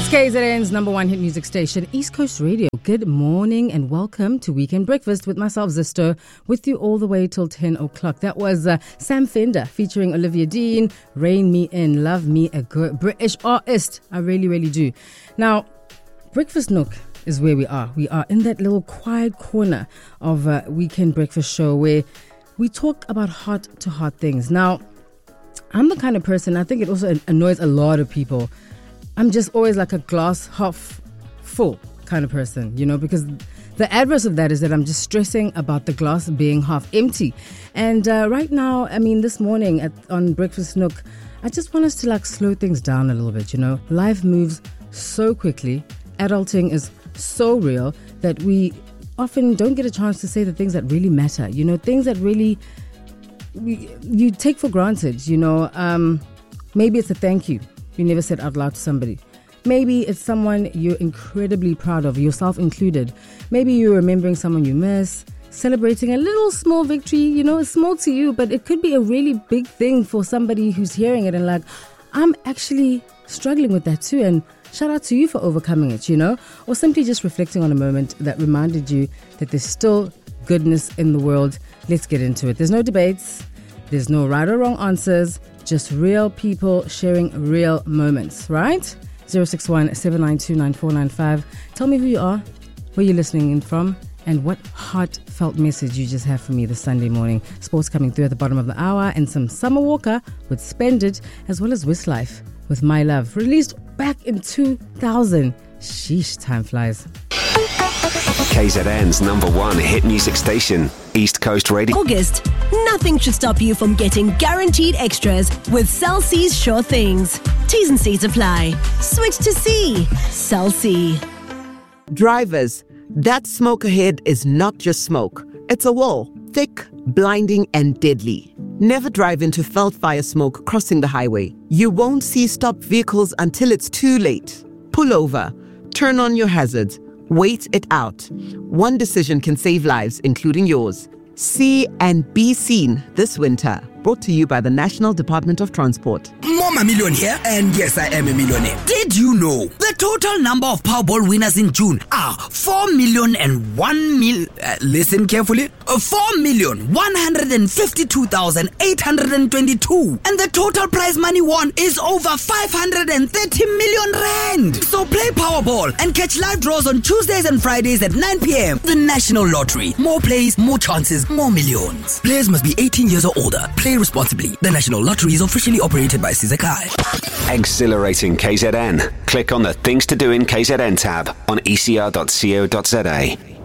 KZN's number one hit music station, East Coast Radio. Good morning and welcome to Weekend Breakfast with myself, Zisto, with you all the way till 10 o'clock. That was Sam Fender featuring Olivia Dean, Rain Me In, Love Me, a good British artist. I really, really do. Now, Breakfast Nook is where we are. We are in that little quiet corner of Weekend Breakfast show where we talk about heart-to-heart things. Now, I'm the kind of person, I think it also annoys a lot of people. I'm just always like a glass half full kind of person, you know, because the adverse of that is that I'm just stressing about the glass being half empty. And right now, I mean, this morning on Breakfast Nook, I just want us to like slow things down a little bit, you know. Life moves so quickly. Adulting is so real that we often don't get a chance to say the things that really matter, you know, things that really you take for granted, you know. Maybe it's a thank you you never said out loud to somebody. Maybe it's someone you're incredibly proud of, yourself included. Maybe you're remembering someone you miss, celebrating a little small victory, you know, it's small to you, but it could be a really big thing for somebody who's hearing it and like, I'm actually struggling with that too, and shout out to you for overcoming it, you know? Or simply just reflecting on a moment that reminded you that there's still goodness in the world. Let's get into it. There's no debates. There's no right or wrong answers. Just real people sharing real moments, right? 061-792-9495. Tell me who you are, where you're listening in from, and what heartfelt message you just have for me this Sunday morning. Sports coming through at the bottom of the hour, and some Summer Walker with Spend It, as well as Westlife with My Love, released back in 2000. Sheesh, time flies. KZN's number one hit music station, East Coast Radio. August. Nothing should stop you from getting guaranteed extras with Cell C's Sure Things. T's and C's apply. Switch to C. Cell C. Drivers, that smoke ahead is not just smoke. It's a wall, thick, blinding, and deadly. Never drive into felt fire smoke crossing the highway. You won't see stopped vehicles until it's too late. Pull over. Turn on your hazards. Wait it out. One decision can save lives, including yours. See and be seen this winter. Brought to you by the National Department of Transport. Mama Million here, and yes, I am a millionaire. Did you know the total number of Powerball winners in June are 4,001,000? Listen carefully. 4,152,822, and the total prize money won is over 530 million rand. So play Powerball and catch live draws on Tuesdays and Fridays at 9 p.m. The National Lottery. More plays, more chances, more millions. Players must be 18 years or older. Play responsibly. The National Lottery is officially operated by Sizakai. Exhilarating KZN. Click on the Things to Do in KZN tab on ecr.co.za.